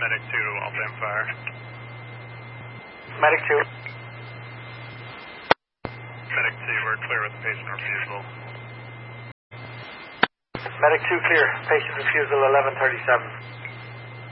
Medic 2 to Waltham Fire. Medic 2. Medic 2, we're clear with patient refusal. Medic 2 clear. Patient refusal 1137.